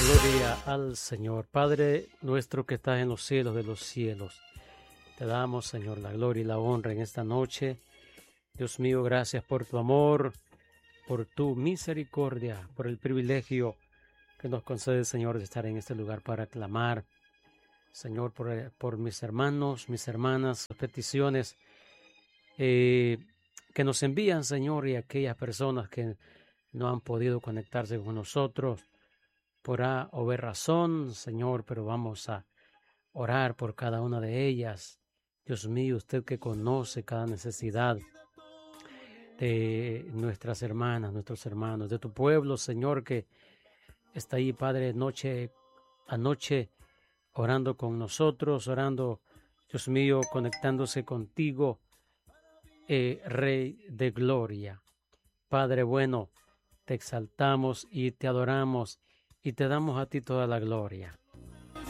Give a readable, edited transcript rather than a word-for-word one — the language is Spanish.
Gloria al Señor. Padre nuestro que estás en los cielos de los cielos, te damos, Señor, la gloria y la honra en esta noche. Dios mío, gracias por tu amor, por tu misericordia, por el privilegio que nos concede, Señor, de estar en este lugar para clamar, Señor, por mis hermanos, mis hermanas, las peticiones que nos envían, Señor, y aquellas personas que no han podido conectarse con nosotros por A o B razón, Señor, pero vamos a orar por cada una de ellas. Dios mío, usted que conoce cada necesidad de nuestras hermanas, nuestros hermanos, de tu pueblo, Señor, que está ahí, Padre, noche a noche, orando con nosotros, orando, Dios mío, conectándose contigo, Rey de gloria. Padre bueno, te exaltamos y te adoramos y te damos a ti toda la gloria.